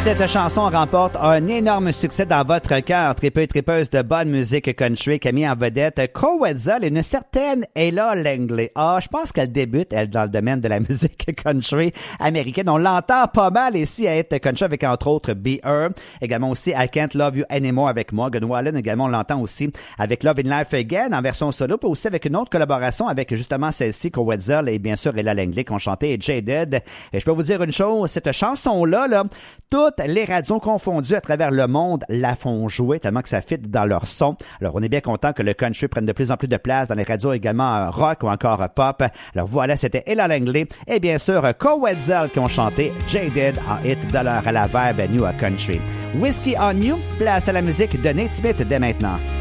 Cette chanson remporte un énorme succès dans votre cœur. Tripeux et tripeuses de bonne musique country qui a mis en vedette Koe Wetzel et une certaine Ella Langley. Ah, je pense qu'elle débute, elle, dans le domaine de la musique country américaine. On l'entend pas mal ici à être country avec, entre autres, Be Her. Également aussi I Can't Love You Anymore avec Morgan Wallen. Également, on l'entend aussi avec Love in Life Again en version solo. Puis aussi avec une autre collaboration avec justement celle-ci, Koe Wetzel et bien sûr Ella Langley qui ont chanté Jaded. Et je peux vous dire une chose, cette chanson-là, toutes les radios confondues à travers le monde la font jouer tellement que ça fit dans leur son. Alors, on est bien content que le country prenne de plus en plus de place dans les radios également rock ou encore pop. Alors voilà, c'était Ella Langley et bien sûr Koe Wetzel qui ont chanté Jaded en hit de leur à la verbe New Country. Whiskey on You, place à la musique de Nate Smith dès maintenant.